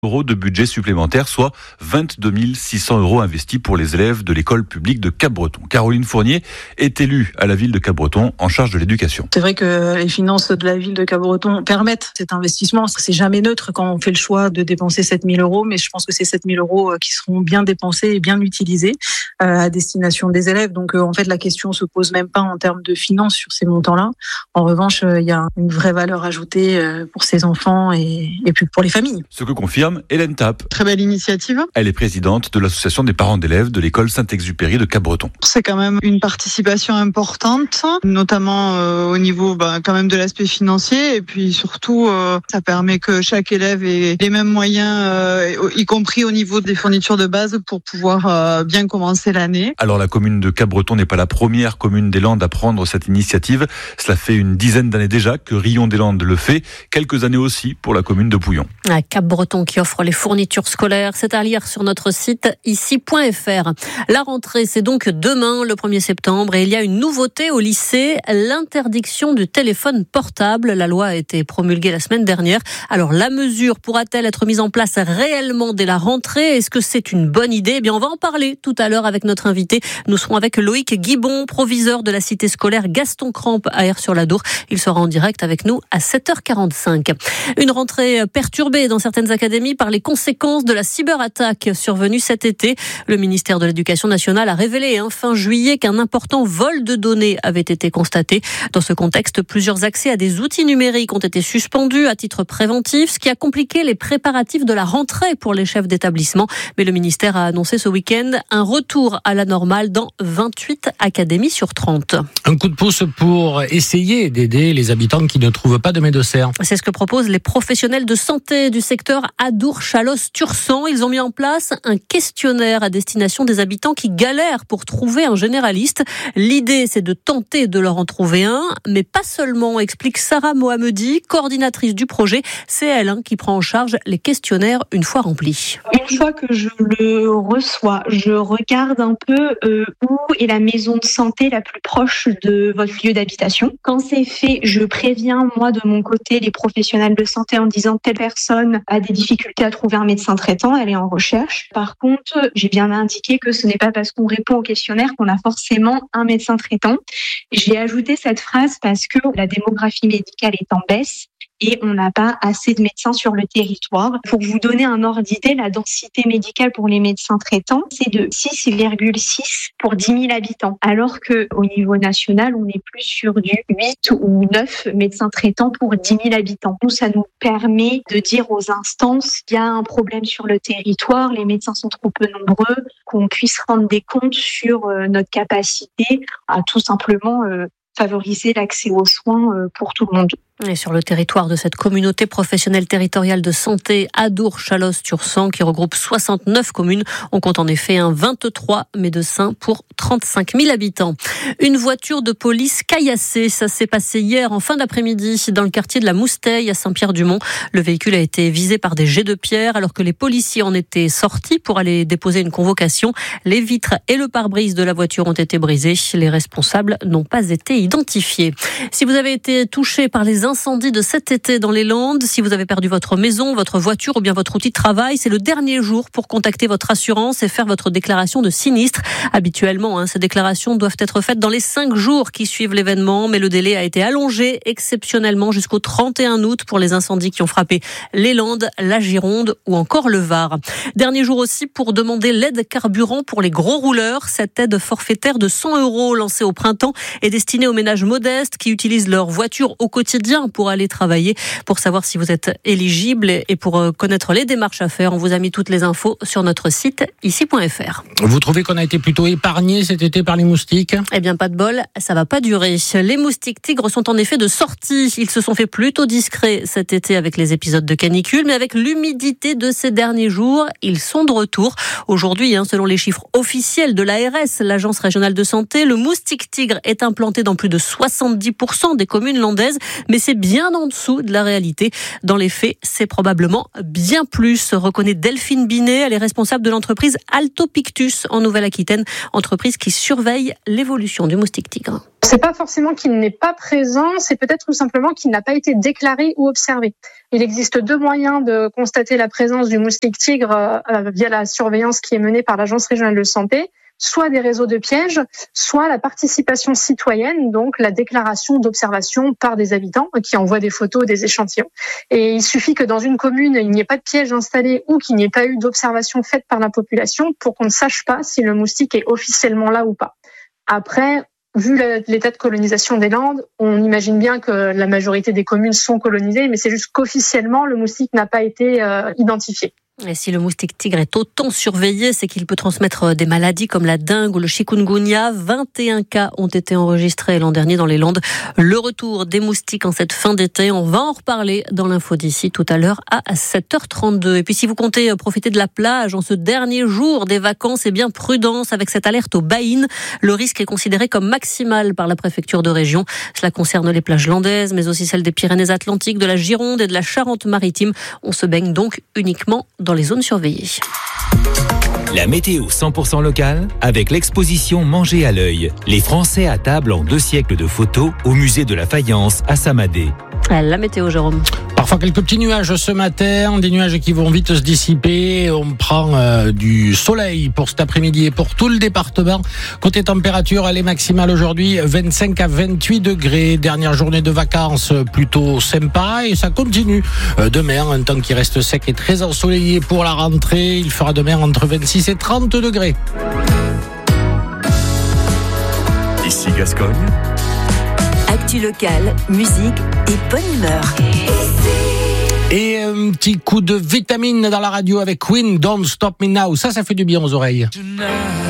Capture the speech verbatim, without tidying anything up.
euros de budget supplémentaire, soit vingt-deux mille six cents euros investis pour les élèves de l'école publique de Capbreton. Caroline Fournier est élue à la ville de Capbreton en charge de l'éducation. C'est vrai que les finances de la ville de Capbreton permettent cet investissement. C'est jamais neutre quand on fait le choix de dépenser sept mille euros, mais je pense que c'est sept mille euros qui seront bien dépensés et bien utilisés à destination des élèves. Donc en fait, la question se pose même pas en termes de finances sur ces montants-là. En revanche, il y a une vraie valeur ajoutée pour ces enfants et, et puis pour les familles. Ce que confirme Hélène Tapp. Très belle initiative. Elle est présidente de l'association des parents d'élèves de l'école Saint-Exupéry de Capbreton. C'est quand même une participation importante, notamment euh, au niveau bah, quand même de l'aspect financier, et puis surtout euh, ça permet que chaque élève ait les mêmes moyens, euh, y compris au niveau des fournitures de base, pour pouvoir euh, bien commencer l'année. Alors la commune de Capbreton n'est pas la première commune des Landes à prendre cette initiative. Cela fait une dizaine d'années déjà que Rion des Landes le fait, quelques années aussi pour la commune de Pouillon. À Capbreton qui offre les fournitures scolaires, c'est à lire sur notre site ici point f r. La rentrée, c'est donc demain, le premier septembre, et il y a une nouveauté au lycée, l'interdiction du téléphone portable. La loi a été promulguée la semaine dernière. Alors la mesure pourra-t-elle être mise en place réellement dès la rentrée ? Est-ce que c'est une bonne idée ? Eh bien, on va en parler tout à l'heure avec notre invité. Nous serons avec Loïc Guibon, proviseur de la cité scolaire Gaston Crampe à Aire-sur-la-Dour. Il sera en direct avec nous à sept heures quarante-cinq. Une rentrée perturbée dans certaines académies par les conséquences de la cyberattaque survenue cet été. Le ministère de l'Éducation nationale a révélé hein, fin juillet qu'un important vol de données avait été constaté. Dans ce contexte, plusieurs accès à des outils numériques ont été suspendus à titre préventif, ce qui a compliqué les préparatifs de la rentrée pour les chefs d'établissement. Mais le ministère a annoncé ce week-end un retour à la normale dans vingt-huit académies sur trente. Un coup de pouce pour essayer d'aider les habitants qui ne trouvent pas de médecin. C'est ce que proposent les professionnels de santé du secteur Adour-Chalosse-Tursan. Ils ont mis en place un questionnaire à destination des habitants qui galèrent pour trouver un généraliste. L'idée, c'est de tenter de leur en trouver un, mais pas seulement, explique Sarah Mohamedi, coordinatrice du projet. C'est elle hein, qui prend en charge les questionnaires une fois remplis. Une fois que je le reçois, je regarde un peu euh, où est la maison de santé la plus proche de votre lieu d'habitation. Quand c'est fait, je préviens moi de mon côté les professionnels de santé en disant telle personne a des difficultés à trouver un médecin traitant, elle est en recherche. Par contre, j'ai bien indiqué que ce n'est pas parce qu'on répond au questionnaire qu'on a forcément un médecin traitant. J'ai ajouté cette phrase parce que la démographie médicale est en baisse et on n'a pas assez de médecins sur le territoire. Pour vous donner un ordre d'idée, la densité médicale pour les médecins traitants, c'est de six virgule six pour dix mille habitants, alors qu'au niveau national, on est plus sur du huit ou neuf médecins traitants pour dix mille habitants. Nous, ça nous permet de dire aux instances qu'il y a un problème sur le territoire, les médecins sont trop peu nombreux, qu'on puisse rendre des comptes sur notre capacité à tout simplement euh, favoriser l'accès aux soins euh, pour tout le monde. Et sur le territoire de cette communauté professionnelle territoriale de santé Adour-Chalosse-Tursan qui regroupe soixante-neuf communes, on compte en effet un vingt-trois médecins pour trente-cinq mille habitants. Une voiture de police caillassée, ça s'est passé hier en fin d'après-midi dans le quartier de la Mousteille à Saint-Pierre-du-Mont. Le véhicule a été visé par des jets de pierre alors que les policiers en étaient sortis pour aller déposer une convocation. Les vitres et le pare-brise de la voiture ont été brisés. Les responsables n'ont pas été identifiés. Si vous avez été touché par les incendie de cet été dans les Landes, si vous avez perdu votre maison, votre voiture ou bien votre outil de travail, c'est le dernier jour pour contacter votre assurance et faire votre déclaration de sinistre. Habituellement, hein, ces déclarations doivent être faites dans les cinq jours qui suivent l'événement, mais le délai a été allongé exceptionnellement jusqu'au trente et un août pour les incendies qui ont frappé les Landes, la Gironde ou encore le Var. Dernier jour aussi pour demander l'aide carburant pour les gros rouleurs. Cette aide forfaitaire de cent euros lancée au printemps est destinée aux ménages modestes qui utilisent leur voiture au quotidien pour aller travailler. Pour savoir si vous êtes éligible et pour connaître les démarches à faire, on vous a mis toutes les infos sur notre site ici point f r. Vous trouvez qu'on a été plutôt épargné cet été par les moustiques ? Eh bien, pas de bol, ça va pas durer. Les moustiques tigres sont en effet de sortie. Ils se sont fait plutôt discrets cet été avec les épisodes de canicule, mais avec l'humidité de ces derniers jours, ils sont de retour. Aujourd'hui, hein, selon les chiffres officiels de l'A R S, l'Agence régionale de santé, le moustique tigre est implanté dans plus de soixante-dix pour cent des communes landaises, mais c'est bien en dessous de la réalité. Dans les faits, c'est probablement bien plus, reconnaît Delphine Binet. Elle est responsable de l'entreprise Altopictus en Nouvelle-Aquitaine, entreprise qui surveille l'évolution du moustique tigre. C'est pas forcément qu'il n'est pas présent, c'est peut-être tout simplement qu'il n'a pas été déclaré ou observé. Il existe deux moyens de constater la présence du moustique tigre euh, via la surveillance qui est menée par l'Agence régionale de santé, soit des réseaux de pièges, soit la participation citoyenne, donc la déclaration d'observation par des habitants qui envoient des photos, des échantillons. Et il suffit que dans une commune, il n'y ait pas de piège installé ou qu'il n'y ait pas eu d'observation faite par la population pour qu'on ne sache pas si le moustique est officiellement là ou pas. Après, vu l'état de colonisation des Landes, on imagine bien que la majorité des communes sont colonisées, mais c'est juste qu'officiellement, le moustique n'a pas été euh, identifié. Et si le moustique tigre est autant surveillé, c'est qu'il peut transmettre des maladies comme la dengue ou le chikungunya. vingt et un cas ont été enregistrés l'an dernier dans les Landes. Le retour des moustiques en cette fin d'été, on va en reparler dans l'info d'ici tout à l'heure à sept heures trente-deux. Et puis si vous comptez profiter de la plage en ce dernier jour des vacances, eh bien prudence avec cette alerte au baïne. Le risque est considéré comme maximal par la préfecture de région. Cela concerne les plages landaises, mais aussi celles des Pyrénées-Atlantiques, de la Gironde et de la Charente-Maritime. On se baigne donc uniquement dans les zones surveillées. La météo cent pour cent locale avec l'exposition Manger à l'œil. Les Français à table en deux siècles de photos au musée de la Faïence à Samadé. La météo, Jérôme. Parfois quelques petits nuages ce matin, des nuages qui vont vite se dissiper. On prend euh, du soleil pour cet après-midi et pour tout le département. Côté température, elle est maximale aujourd'hui, vingt-cinq à vingt-huit degrés. Dernière journée de vacances plutôt sympa et ça continue. Euh, demain, un temps qui reste sec et très ensoleillé pour la rentrée. Il fera demain entre vingt-six et trente degrés. Ici Gascogne. Actu locale, musique et bonne humeur. Et un petit coup de vitamine dans la radio avec Queen, Don't Stop Me Now. Ça, ça fait du bien aux oreilles.